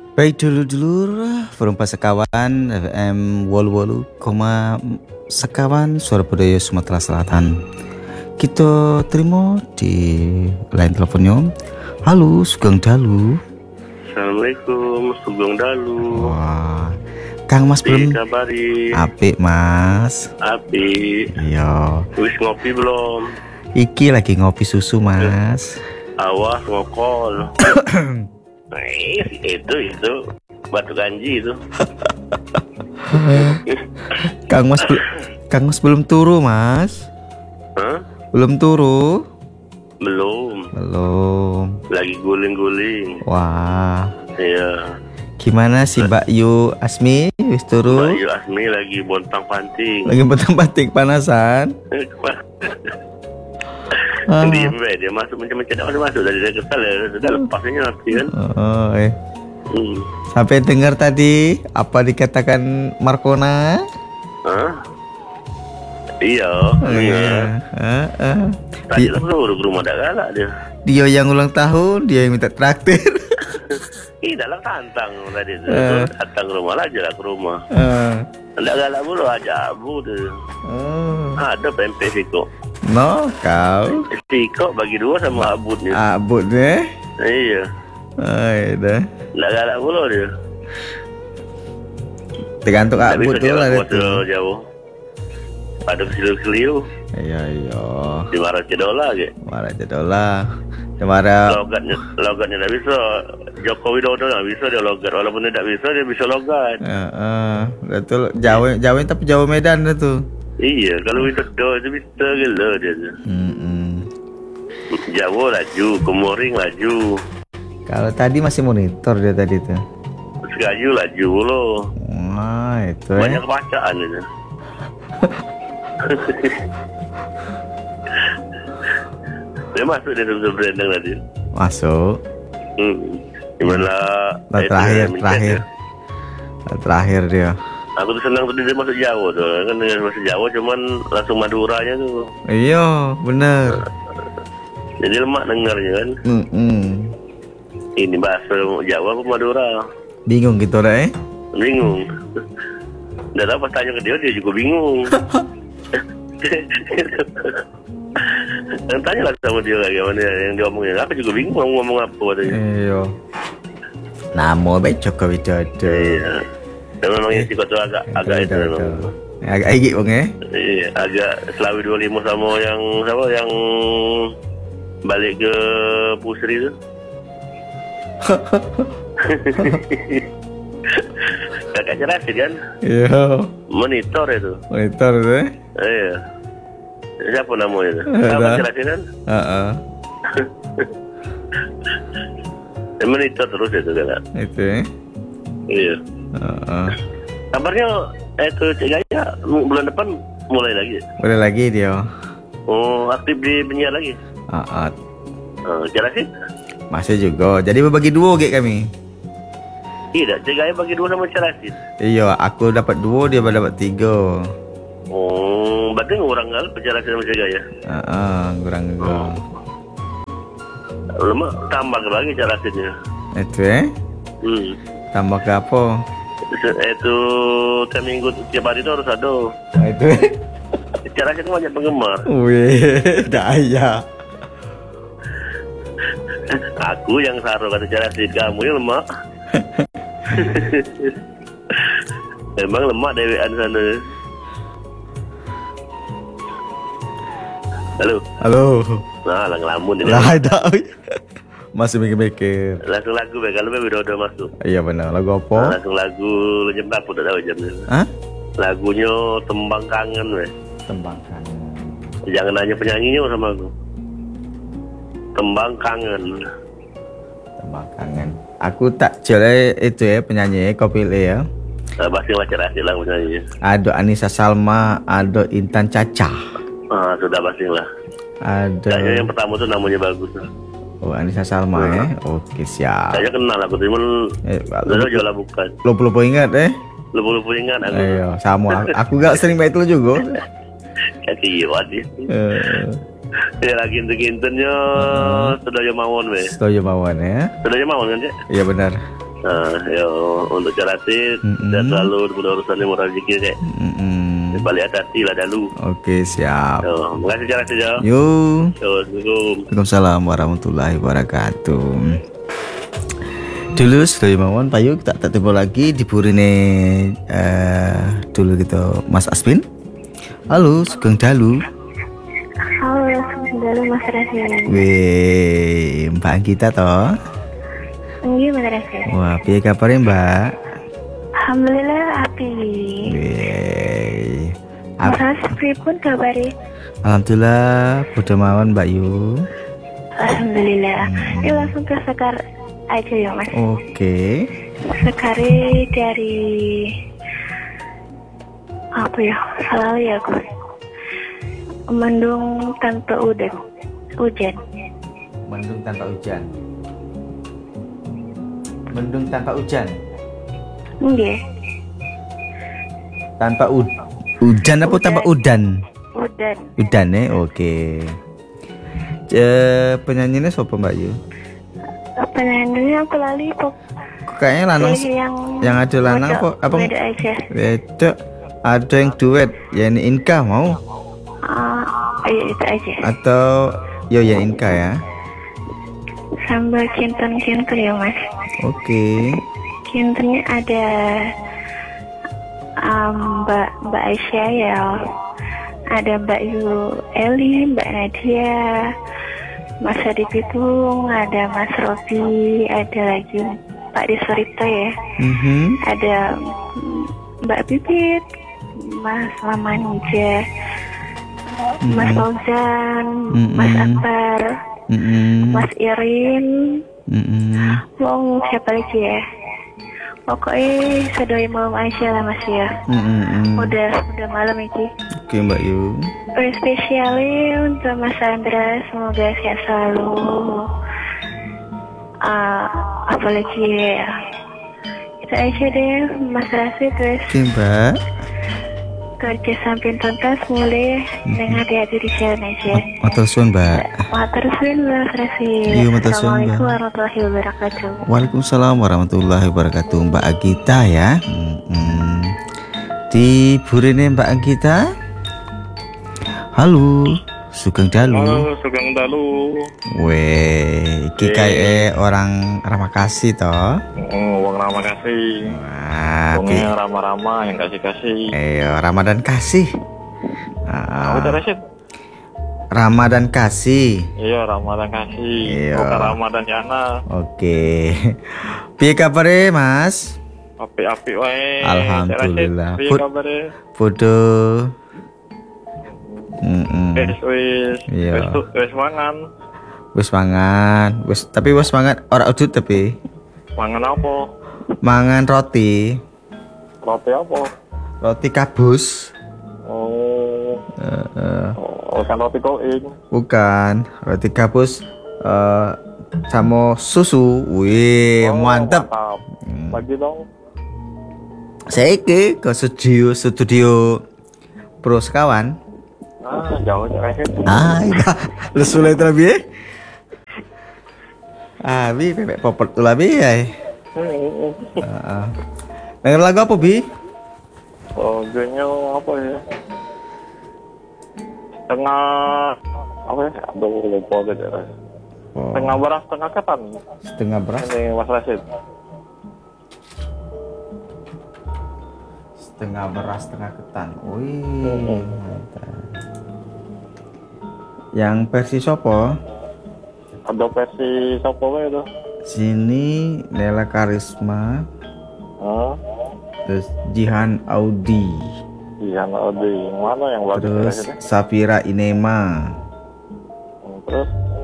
Baik dulur-dulur, perumpa sekawan FM Wolu-Wolu, sekawan suara budaya Sumatera Selatan. Kita terima di line teleponnya. Halo, Sugeng Dalu. Assalamualaikum, Sugeng Dalu. Wah, Kang Mas belum kabari. Apik Mas. Apik. Iya. Wis ngopi belum? Iki lagi ngopi susu Mas. Awas ngokol. itu batu kanji itu. Kang Mas belum turu Mas. Hah? Belum turu? Belum. Lagi guling-guling. Wah. Iya. Gimana sih Mbak Yu Asmi? Wis turu? Mbak Yu Asmi lagi bontang-panting. Lagi bontang-panting panasan. Diem dia masuk mencet-mencet masuk dari dia kesal ya. Sudah lepasnya nanti kan. Sampai dengar tadi apa dikatakan Markona? Hah? Iya. Tadi lah baru ke rumah dah galak dia. Dia yang ulang tahun, dia yang minta traktir. Dalam tantang tadi tu. Datang ke rumah lah, jalan ke rumah. Tidak galak pula aja abu tu. Ada pempek Siko. No, kau. Siko bagi dua sama abut ni. Abut ni? Iya. Dah. Tak galak pula dia. Tergantung abut tu lah dia tu. Jauh. Ada kesilu-kesilu. Iya. Dimarah cedola ke? Marah cedola. Dimarah. Logatnya tak bisa. Joko Widodo tak bisa dia logat. Walaupun dia tak bisa, dia bisa logat. Betul. Jawa tapi Jawa Medan dah tu. Iya, kalau Widodo itu bisa gila dia tu. Jawa laju, Komoring laju. Kalau tadi masih monitor dia tadi tu. Sekaju laju lo. Wah, itu banyak bacaan itu. Dia masuk dia betul berendang tadi. Masuk. Gimana? Terakhir dia. Aku tuh senang tadi dia masuk Jawa tuh. Kan dia masuk Jawa cuman langsung Maduranya tuh. Iya, bener. Jadi lemak dengarnya kan. Ini bahasa Jawa apa Madura? Bingung gitu dah Bingung. Dah tahu pas tanya ke dia juga bingung. Tanya lah sama dia lagi mana yang dia omongin. Aku juga bingung mau ngomong apa tadi. Iya. Namo baik Joko Widodo. Iya. Dan memang isi kau tu agak itu memang. Agak igik bang Iya, agak Selawi 25 sama yang siapa yang balik ke Pusri tu. Kakak jelasin kan? Iya. Monitor itu. Monitor tu Iya. Siapa namanya tu? Kakak jelasin kan? Monitor terus itu kan? Itu Iya. Kabarnya itu Cik Gaya bulan depan mulai lagi. Mulai lagi dia. Oh, aktif di penyiar lagi. Jelasin? Masih juga. Jadi berbagi dua gig kami. Tidak, Cik Gaya bagi dua sama Jelasin. Iya, aku dapat 2, dia dapat 3. Oh, berarti ngurang kali penjelasan sama Cik Gaya. Kurang juga. Lemak tambah ke lagi Jelasinnya. Itu tambah ke apa? Itu tiap minggu tiap hari itu harus ada. Itu Jelasin itu banyak penggemar. Wih, daya. Aku yang saru kata Jelasin, kamu yang lemak. Memang lemak dewean sana. Halo. Nah, ngelamun ini. Lah ada. Masih mikir-mikir. Langsung lagu be kalau udah masuk. Iya benar, lagu apa? Langsung lagu jam berapa udah tahu jamnya. Lagunya Tembang Kangen be. Tembang Kangen. Jangan nanya penyanyinya sama aku. Tembang Kangen. Tembang Kangen. Aku tak jele itu penyanyi kau pilih ya. Pasti lah cerasi lah penyanyinya. Ada Anissa Salma, ada Intan Caca. Sudah pasti lah. Ada. Kayaknya yang pertama tuh namanya bagus. Oh, Anissa Salma Oke, siap. Kayaknya kenal aku, cuman udah jualan bukan. Lupa ingat Lupa ingat aku. Iya, sama. Aku gak sering baik itu juga. Kaki wadi. Ya lagi inten-intennya Sedoyo Mawon be. Sedoyo Mawon ya. Sedoyo Mawon kan, Cek? Iya benar. Yo untuk Cerasit dan selalu urusan murah rezeki dek. Balik hati lah dulu. Oke, siap. Yo, makasih Cerasit yo. Yuk. Yo, assalamualaikum. Waalaikumsalam warahmatullahi wabarakatuh. Dulu sudah mawon Payu tak tiba lagi di burine dulu gitu Mas Asmin. Halo, Sugeng Dalu. Halo, Sugeng Dalu Mas Rafi. Wih, Mbak kita toh. Iya Mas Rafi. Wah, piye kabare Mbak? Alhamdulillah api. Wih. Mas pripun kabare? Alhamdulillah, bodho mawon Mbak Yu. Alhamdulillah. Ya langsung ke Sekar aja ya Mas. Oke. Sekari dari apa ya? Salah ya aku. Mendung tanpa hujan. Mendung tanpa hujan. Mendung tanpa hujan. Nggih. Tanpa hujan apa tanpa udan? Udan. Udan oke. Penyanyinya siapa Mbak Yu? Penyanyinya aku lali kok. Kayaknya lanang yang ada lanang apa? Beda aja. Beda. Ada yang duet, ya ini Inka mau? Iya itu aja. Atau ya Inka ya? Sambal kinten ya Mas. Oke. Kintennya ada Mbak Aisyah ya. Ada Mbak Yu Eli, Mbak Nadia, Mas Adi Pitung, ada Mas Robi, ada lagi Pak Disorito ya. Ada Mbak Pipit, Mas Lamanja, Mas Fauzan, Mas Akbar, Mas Irin, mau siapa lagi ya? Pokoknya sedoi malam Aisyah lah Mas ya. Udah malam ini. Oke Mbak Yu. Spesialnya untuk Mas Andra, semoga sehat selalu. Apalagi ya. Itu aja deh Mas Rasid terus. Oke Mbak. Kerja samping tuntas mulai dengan hati-hati di jalan aja. Matur suwun Mbak. Matur suwun Mas Rasid. Iya matur suwun Mbak. Assalamualaikum warahmatullahi wabarakatuh. Waalaikumsalam warahmatullahi wabarakatuh Mbak Agita ya. Di burine Mbak Agita. Halo, Sugeng Dalu. Halo, Sugeng Dalu. Weh, iki kae orang Ramakasih toh. Wong Ramakasih. Wah, wongnya ramah-ramah yang kasih-kasih. Ramadan kasih. Apa Rasid? Ramadan kasih. Iya, Ramadan kasih. Iya. Bukan Ramadan Yana. Oke. Piye kabare, Mas? Api-api wae. Alhamdulillah. Piye kabare? Podo. Wis mangan. Tapi wis mangan ora udut tapi. Mangan apa? Mangan roti. Roti apa? Roti kabus. Bukan roti koin. Bukan, roti kabus sama susu. Wih, mantep. Bagi dong. Saiki ke studio Pro Sekawan. Jauh Rasid. Iya. Lu sulit lebih. Bi bebek popot tuh lebih ya. Dengar lagu apa Bi? Lagunya apa ya? Tengah apa ya? Aduh lupa gitu. Tengah beras, tengah ketan. Setengah beras. Ini Mas Rasid. Setengah beras, setengah ketan. Wih. Yang versi sopo? Ada versi sopo itu? Sini Nela Karisma. Terus Jihan Audi. Jihan Audi. Yang mana yang bagus? Terus Safira Inema. Terus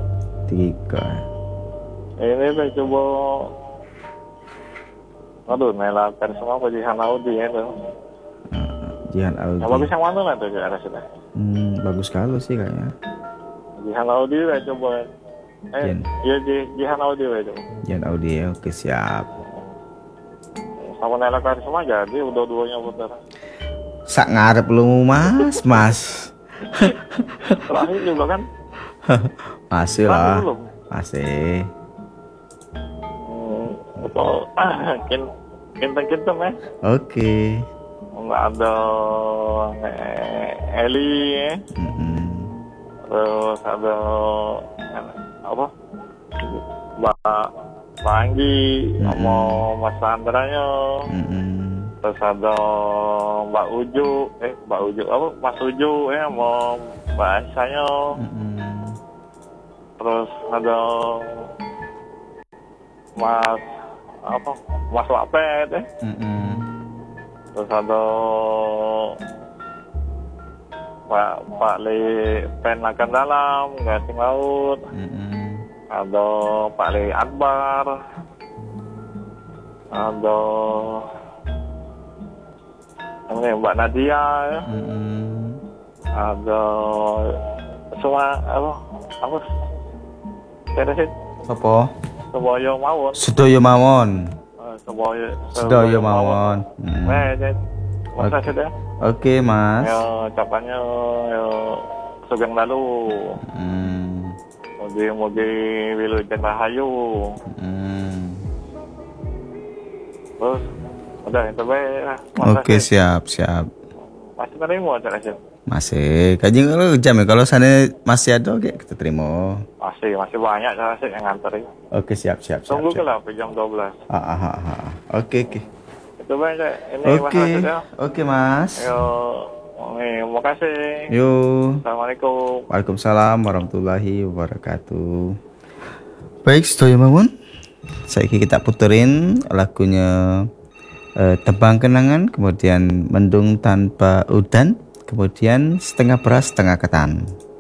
3. ini saya coba. Aduh, Nela Karisma apa Jihan Audi ya itu? Jihan Audi. Yang bagus yang mana lah tuh ya Rasid? Bagus kalau sih kayaknya. Jihan Audi saya coba. Iya Jihan Audi itu. Jihan Audi ya, oke siap. Sama Nela Karisma jadi udah duanya putar. Sak ngarep lu mas. Terakhir juga kan? Masih lah. Belum. Masih. Oh, kita Oke. nggak ada Eli ya. Terus ada apa? Mbak Anggi sama Mas Sandranya. Terus ada Mbak Uju apa? Mas Uju sama Mbak Aisyahnya. Terus ada Mas Wapet ya. Terus ada Pak Le Penakan Dalam Gasing Laut. Ada Pak Le Akbar. Ada Mbak Nadia ya. Ada semua apa Apa? Semoyo mawon. Sedaya mawon. Semoyo mawon. Masa sudah. Oke, Mas. Yo ucapannya yo sugeng lalu. Mugi wilujeng rahayu. Terus udah itu baik. Oke, siap. Masih terima acara sih. Masih. Kajian kalau jam ya, kalau sana masih ada oke kita terima. Masih banyak cara sih yang nganterin. Oke, siap. Tunggu ke lah jam 12. Oke. Itu baik ini Oke, Mas. Yo, terima kasih. Yo. Assalamualaikum. Waalaikumsalam warahmatullahi wabarakatuh. Baik, sedaya mawon. Saiki kita puterin lagunya Tembang Kenangan, kemudian Mendung Tanpa Udan, kemudian Setengah Beras Setengah Ketan.